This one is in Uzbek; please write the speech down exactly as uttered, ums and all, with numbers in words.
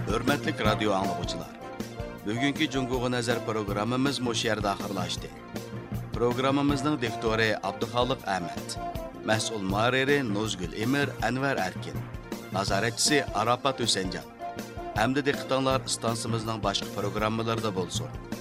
Hürmetlik radyo anlıqçılar. Bugünkü Cunguğu Nazar programımız muş yerdə axırlaşdı. Programımızın diktori Abduxaliq Ahmet, məsul muharriri Nozgül Emir Enver Erkin, nazaretçisi Arafat Hüseyncan. Hamda diqqətinizlər istansımızın başqa proqrammalarında bolsun.